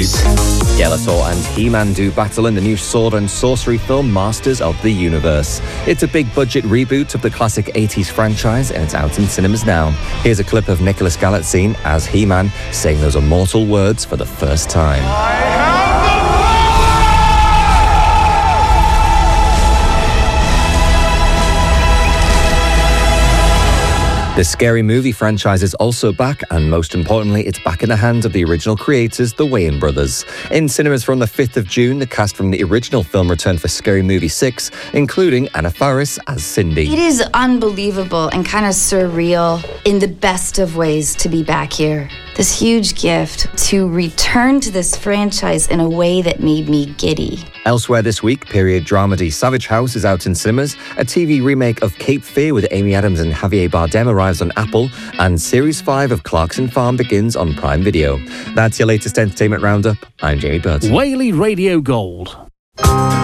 Skeletor and He-Man do battle in the new sword and sorcery film Masters of the Universe. It's a big-budget reboot of the classic 80s franchise, and it's out in cinemas now. Here's a clip of Nicholas Galitzine as He-Man saying those immortal words for the first time. The Scary Movie franchise is also back, and most importantly, it's back in the hands of the original creators, the Wayans brothers. In cinemas from the 5th of June, the cast from the original film returned for Scary Movie 6, including Anna Faris as Cindy. It is unbelievable and kind of surreal in the best of ways to be back here. This huge gift to return to this franchise in a way that made me giddy. Elsewhere this week, period dramedy Savage House is out in cinemas, a TV remake of Cape Fear with Amy Adams and Javier Bardem arrives on Apple, and Series 5 of Clarkson Farm begins on Prime Video. That's your latest entertainment roundup. I'm Jamie Burton. Whaley Radio Gold.